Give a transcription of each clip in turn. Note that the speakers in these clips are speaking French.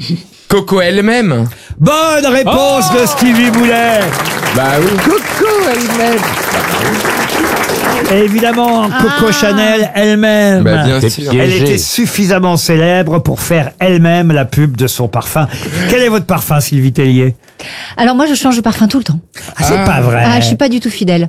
Coco elle-même. Bonne réponse de Stevie Boulet. Bah oui. Coco elle-même. Et évidemment, Coco Chanel elle-même. Bah bien sûr. Elle était suffisamment célèbre pour faire elle-même la pub de son parfum. Quel est votre parfum, Sylvie Tellier? Alors moi, je change de parfum tout le temps. Ah, c'est pas vrai. Ah, je suis pas du tout fidèle.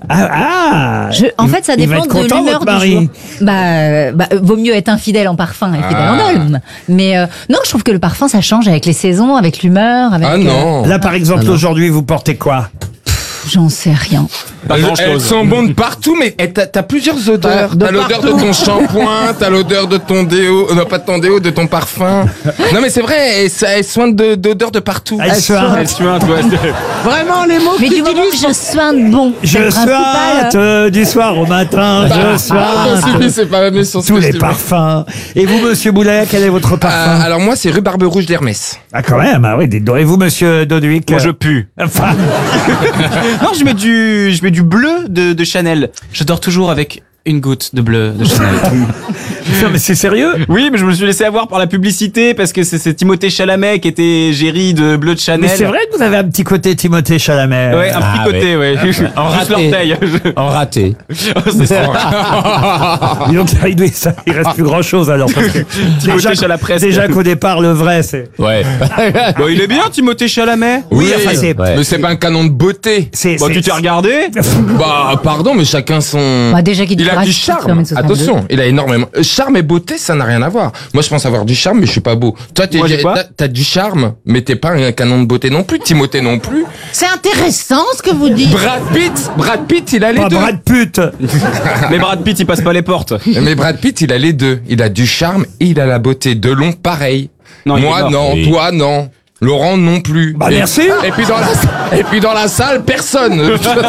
En fait, ça Il va dépend être de content, l'humeur votre du mari. jour. Vaut mieux être infidèle en parfum et fidèle en homme. Mais non, je trouve que le parfum, ça change avec les saisons, avec l'humeur. Avec, Ah non. Là, par exemple, aujourd'hui, vous portez quoi? J'en sais rien. Elles sont bonnes partout, mais t'as plusieurs odeurs. T'as l'odeur de ton shampoing, t'as l'odeur de ton déo, non pas de ton déo, de ton parfum. Non mais c'est vrai, elles soignent d'odeurs de partout. Elle suinte, ouais. Vraiment, les mots Mais que du moment que je soigne bon, c'est Je le principal. sointe du soir au matin, je sointe C'est pas la même chose. tous les parfums. Et vous, monsieur Boulet, quel est votre parfum? Alors moi, c'est Rue Barbe Rouge d'Hermès. Ah, quand même, ah oui, dites donc. Et vous, monsieur Doduic? Moi, je pue. Enfin, Non, je mets du bleu de Chanel. Je dors toujours avec une goutte de bleu de Chanel. non, mais c'est sérieux? Oui, mais je me suis laissé avoir par la publicité parce que c'est Timothée Chalamet qui était Géry de bleu de Chanel. Mais c'est vrai que vous avez un petit côté Timothée Chalamet. Ouais, un petit côté, ouais. En Juste raté. l'orteil. En raté. C'est ça. Donc, il reste plus grand chose alors. Parce que Timothée Chalamet. déjà qu'au départ, le vrai, c'est. Ouais. Bon, il est bien, Timothée Chalamet. Oui, enfin, c'est. Mais c'est pas un canon de beauté. Bon, tu t'es regardé? Bah pardon, mais chacun son. Bah, déjà qu'il Il a du charme. Attention, il a énormément. Charme et beauté, ça n'a rien à voir. Moi, je pense avoir du charme, mais je suis pas beau. Toi, Moi, j'ai pas. t'as du charme, mais t'es pas un canon de beauté non plus. Timothée non plus. C'est intéressant ce que vous dites. Brad Pitt, il a les Pas deux. Brad Pitt. Mais Brad Pitt, il passe pas les portes. Mais Brad Pitt, il a les deux. Il a du charme et il a la beauté. Delon, pareil. Non, il est Moi, mort. non. Oui. Toi, non. Laurent, non plus. Bah, merci. Et puis dans la salle, personne.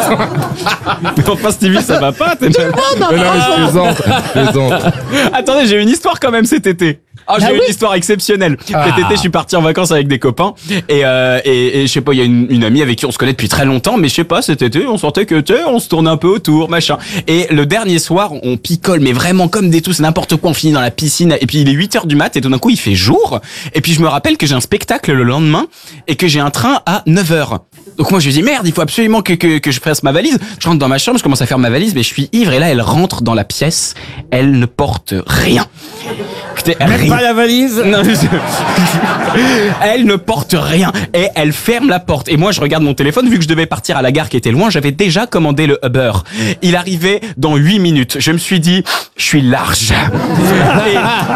Mais enfin, Stevie, ça va pas. Tout le monde. Mais non, mais je plaisante. Attendez, j'ai une histoire quand même cet été. J'ai une histoire exceptionnelle. Cet été, je suis parti en vacances avec des copains et je sais pas, il y a une amie avec qui on se connaît depuis très longtemps, mais je sais pas, cet été, on sentait que on se tournait un peu autour, machin. Et le dernier soir, on picole, mais vraiment comme des tous, n'importe quoi, on finit dans la piscine et puis il est 8h du mat et tout d'un coup, il fait jour et puis je me rappelle que j'ai un spectacle le lendemain et que j'ai un train à 9h. Donc moi je lui dis merde, il faut absolument que je fasse ma valise. Je rentre dans ma chambre, je commence à faire ma valise, mais je suis ivre et là elle rentre dans la pièce, elle ne porte rien. Même pas la valise? Non, elle ne porte rien et elle ferme la porte. Et moi, je regarde mon téléphone, vu que je devais partir à la gare qui était loin, j'avais déjà commandé le Uber. Il arrivait dans 8 minutes. Je me suis dit, je suis large. Et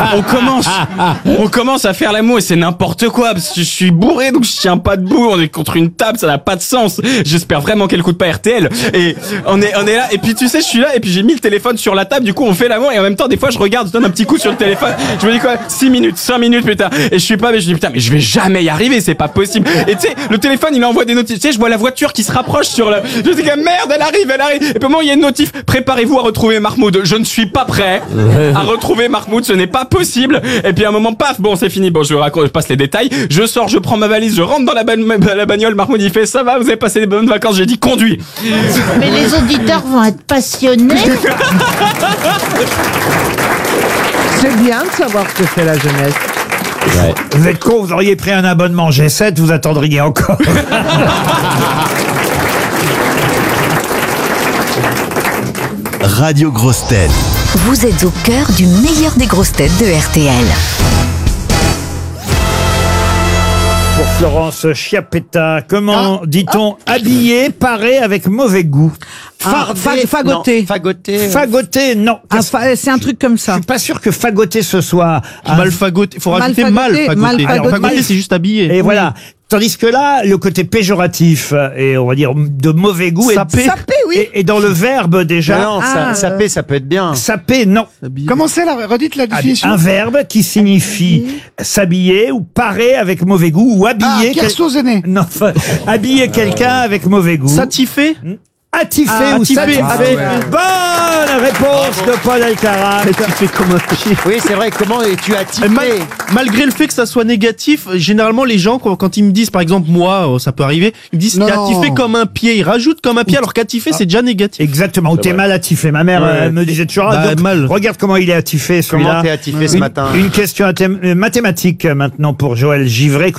on commence à faire l'amour et c'est n'importe quoi parce que je suis bourré donc je tiens pas debout. On est contre une table, ça n'a pas de sens. J'espère vraiment qu'elle coûte pas RTL. Et on est là et puis tu sais, je suis là et puis j'ai mis le téléphone sur la table. Du coup, on fait l'amour et en même temps, des fois, je regarde, je donne un petit coup sur le téléphone. Je me dis quoi, 6 minutes, 5 minutes, putain. Et je suis pas, mais je dis putain, mais je vais jamais y arriver, c'est pas possible. Et tu sais, le téléphone, il envoie des notifs. Tu sais, je vois la voiture qui se rapproche sur le. Je dis que merde, elle arrive. Et puis moi, il y a une notif. Préparez-vous à retrouver Mahmoud. Je ne suis pas prêt à retrouver Mahmoud, ce n'est pas possible. Et puis à un moment, paf, bon, c'est fini. Bon, je passe les détails. Je sors, je prends ma valise, je rentre dans la bagnole. Mahmoud, il fait ça va, vous avez passé des bonnes vacances. J'ai dit conduis. Mais les auditeurs vont être passionnés. C'est bien de savoir ce que fait la jeunesse. Ouais. Vous êtes con, vous auriez pris un abonnement G7, vous attendriez encore. Radio Grosses Têtes. Vous êtes au cœur du meilleur des grosses têtes de RTL. Pour Florence Chiappetta, comment dit-on habillé, paré avec mauvais goût? Fagoté. Fagoté, non. C'est un truc comme ça. Je suis pas sûr que fagoter ce soit Mal fagoté. Faut rajouter mal fagoté. Fagoté, c'est juste habillé. Et voilà. Tandis que là, le côté péjoratif et on va dire de mauvais goût Sapé, oui. Et dans le verbe déjà. Non, sapé, ça peut être bien. Sapé, non. Comment c'est là? Redites la définition. Un verbe qui signifie s'habiller ou parer avec mauvais goût ou habiller. Non, enfin, habiller quelqu'un avec mauvais goût. Satifé. Attifé ou satisfait. Bonne réponse de Paul Alcarat. Satifé comme un chien. Oui, c'est vrai. Comment es-tu attifé? Malgré le fait que ça soit négatif, généralement les gens quand ils me disent, par exemple moi, ça peut arriver, ils me disent t'es attifé comme un pied, ils rajoutent comme un pied alors qu'attifé c'est déjà négatif. Exactement. Ou t'es mal attifé. Ma mère me disait toujours. Mal. Regarde comment il est attifé celui-là. Comment t'es attifé ce matin? Une question mathématique maintenant pour Joël Givray.